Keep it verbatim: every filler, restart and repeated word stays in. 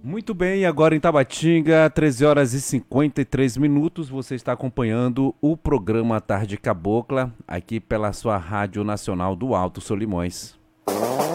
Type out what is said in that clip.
Muito bem, agora em Tabatinga, treze horas e cinquenta e três minutos, você está acompanhando o programa Tarde Cabocla, aqui pela sua Rádio Nacional do Alto Solimões.